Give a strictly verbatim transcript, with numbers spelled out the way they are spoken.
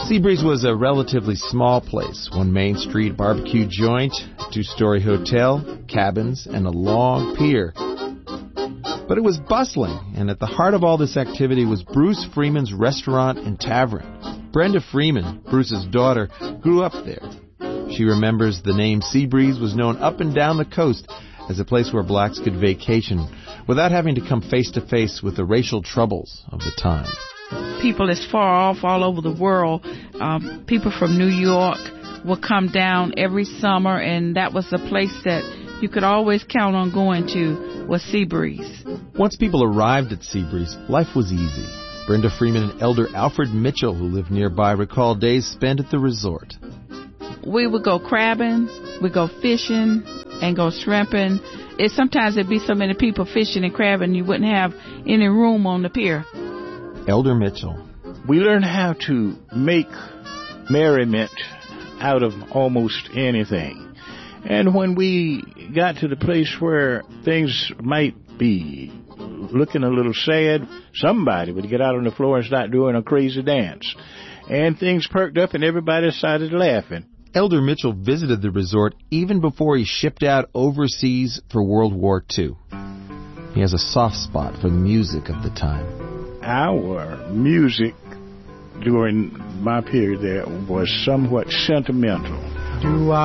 Seabreeze was a relatively small place. One Main Street barbecue joint, a two-story hotel, cabins, and a long pier. But it was bustling, and at the heart of all this activity was Bruce Freeman's restaurant and tavern. Brenda Freeman, Bruce's daughter, grew up there. She remembers the name Seabreeze was known up and down the coast as a place where blacks could vacation without having to come face-to-face with the racial troubles of the time. People as far off all over the world, um, people from New York would come down every summer, and that was a place that you could always count on going to, was Seabreeze. Once people arrived at Seabreeze, life was easy. Brenda Freeman and Elder Alfred Mitchell, who lived nearby, recall days spent at the resort. We would go crabbing, we'd go fishing, and go shrimping. It, sometimes there'd be so many people fishing and crabbing, you wouldn't have any room on the pier. Elder Mitchell. We learned how to make merriment out of almost anything. And when we got to the place where things might be looking a little sad, somebody would get out on the floor and start doing a crazy dance. And things perked up and everybody started laughing. Elder Mitchell visited the resort even before he shipped out overseas for World War Two. He has a soft spot for the music of the time. Our music during my period there was somewhat sentimental. Do I